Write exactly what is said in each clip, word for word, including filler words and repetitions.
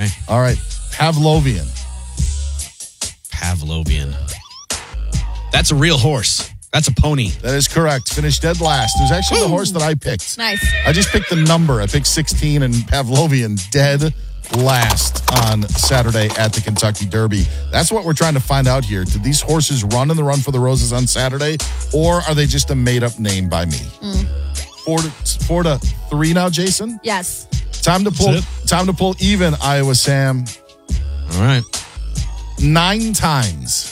Okay. All right. Pavlovian. Pavlovian. That's a real horse. That's a pony. That is correct. Finished dead last. It was actually the horse that I picked. Nice. I just picked the number. I picked sixteen, and Pavlovian dead last on Saturday at the Kentucky Derby. That's what we're trying to find out here. Did these horses run in the Run for the Roses on Saturday, or are they just a made-up name by me? Mm. Four to four to three now, Jason. Yes. Time to pull. Time to pull even, Iowa Sam. All right. Nine times.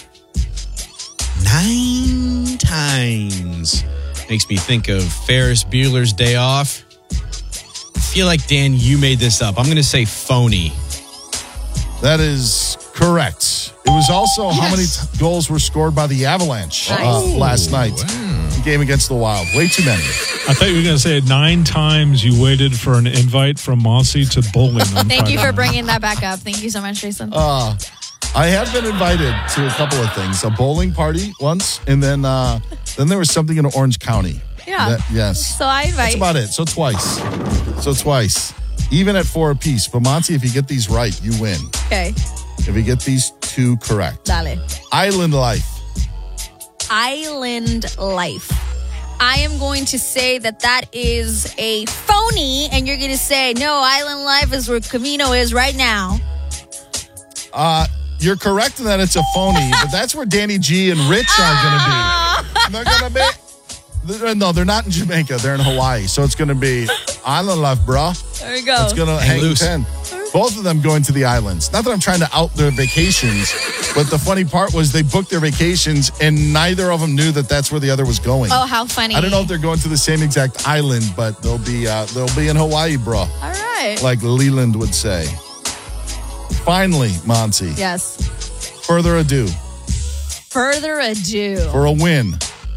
Nine times. Makes me think of Ferris Bueller's Day Off. I feel like, Dan, you made this up. I'm going to say phony. That is correct. It was also yes. how many t- goals were scored by the Avalanche uh, nice. last night. Wow. Game against the Wild. Way too many. I thought you were going to say nine times you waited for an invite from Mossy to bowling. On Thank you for night. bringing that back up. Thank you so much, Jason. Uh, I have been invited to a couple of things. A bowling party once, and then uh, then there was something in Orange County. Yeah. That, yes. So I invite. That's about it. So twice. So twice. Even at four apiece. But Monty, if you get these right, you win. Okay. If you get these two correct. Dale. Island Life. Island Life. I am going to say that that is a phony, and you're going to say, no, Island Life is where Camino is right now. Uh, you're correct in that it's a phony, but that's where Danny G and Rich are going to be. They're going to be. No, they're not in Jamaica. They're in Hawaii. So it's going to be Island Life, bro. There you go. It's going to Hang hang loose. ten. Both of them going to the islands. Not that I'm trying to out their vacations, but the funny part was they booked their vacations and neither of them knew that that's where the other was going. Oh, how funny. I don't know if they're going to the same exact island, but they'll be uh, they'll be in Hawaii, bro. All right. Like Leland would say. Finally, Monty. Yes. Further ado. Further ado. For a win.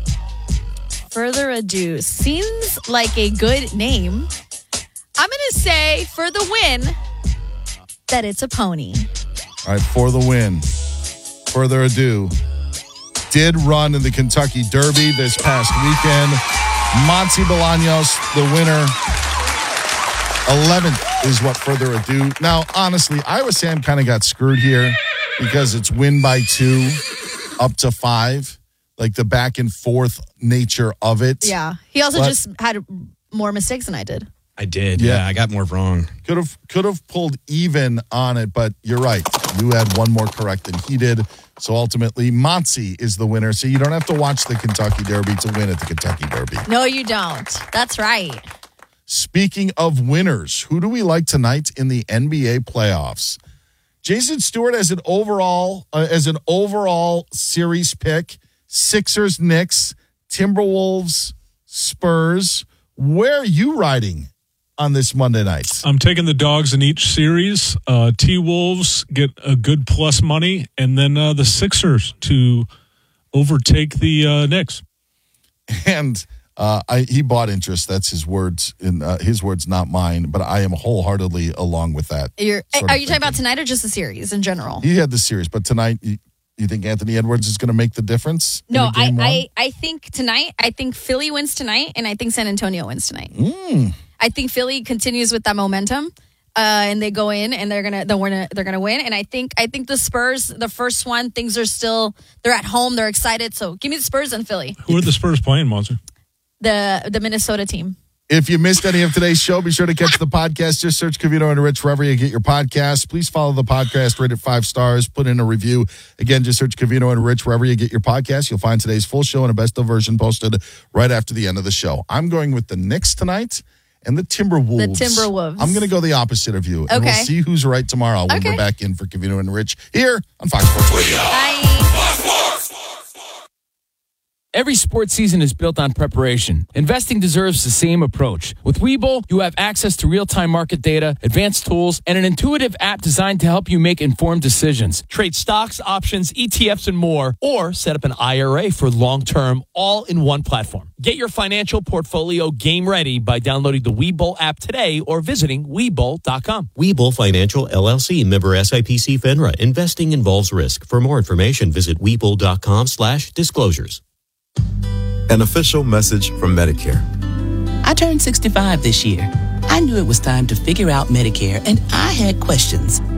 Further ado. Seems like a good name. I'm going to say for the win that it's a pony. All right, for the win. Further ado. Did run in the Kentucky Derby this past weekend. Monty Bolaños, the winner. eleventh is what Further Ado. Now, honestly, Iowa Sam kind of got screwed here because it's win by two up to five. Like the back and forth nature of it. Yeah. He also But- just had more mistakes than I did. I did. Yeah, Yeah. I got more wrong. Could have could have pulled even on it, but you're right. You had one more correct than he did. So ultimately, Monty is the winner. So you don't have to watch the Kentucky Derby to win at the Kentucky Derby. No, you don't. That's right. Speaking of winners, who do we like tonight in the N B A playoffs? Jason Stewart as an overall uh, as an overall series pick. Sixers, Knicks, Timberwolves, Spurs. Where are you riding on this Monday night? I'm taking the dogs in each series. Uh, T-Wolves get a good plus money, and then uh, the Sixers to overtake the uh, Knicks. And uh, I, he bought interest. That's his words, in uh, his words, not mine. But I am wholeheartedly along with that. You're, sort are of you talking about thinking. tonight or just the series in general? He had the series, but tonight, you, you think Anthony Edwards is going to make the difference? in No, a I, game one? I, I think tonight, I think Philly wins tonight, and I think San Antonio wins tonight. Mm. I think Philly continues with that momentum, uh, and they go in and they're gonna they're gonna they're gonna win. And I think I think the Spurs, the first one, things are still they're at home, they're excited. So give me the Spurs and Philly, Who are the Spurs playing, Monster? the the Minnesota team. If you missed any of today's show, be sure to catch the podcast. Just search Covino and Rich wherever you get your podcasts. Please follow the podcast, rate it five stars, put in a review. Again, just search Covino and Rich wherever you get your podcasts. You'll find today's full show and a best of version posted right after the end of the show. I'm going with the Knicks tonight and the Timberwolves. The Timberwolves. I'm going to go the opposite of you. And Okay. we'll see who's right tomorrow when Okay. we're back in for Covino and Rich here on Fox Sports Radio. Bye. Every sports season is built on preparation. Investing deserves the same approach. With Webull, you have access to real-time market data, advanced tools, and an intuitive app designed to help you make informed decisions. Trade stocks, options, E T Fs, and more, or set up an I R A for long-term, all in one platform. Get your financial portfolio game ready by downloading the Webull app today or visiting Webull dot com. Webull Financial, L L C, member S I P C FINRA. Investing involves risk. For more information, visit Webull dot com slash disclosures. An official message from Medicare. I turned sixty-five this year. I knew it was time to figure out Medicare, and I had questions.